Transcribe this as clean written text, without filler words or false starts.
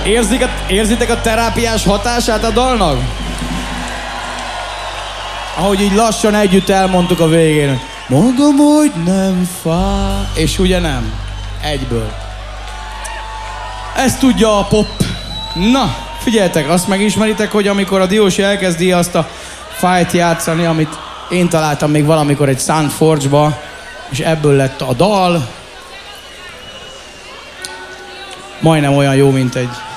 Érzitek a terápiás hatását a dalnak? Ahogy így lassan együtt elmondtuk a végén, hogy mondom, hogy nem fáj, és ugye nem. Egyből. Ezt tudja a pop. Na, figyeljetek, azt megismeritek, hogy amikor a Diósi elkezdi azt a fájt játszani, amit én találtam még valamikor egy Soundforge-ba, és ebből lett a dal. Majdnem olyan jó, mint egy